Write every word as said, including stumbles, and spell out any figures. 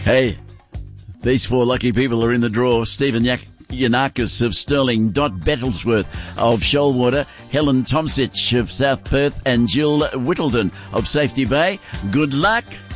Hey, these four lucky people are in the draw. Stephen Yak- Yanakis of Stirling, Dot Bettlesworth of Shoalwater, Helen Tomsich of South Perth, and Jill Whittleton of Safety Bay. Good luck.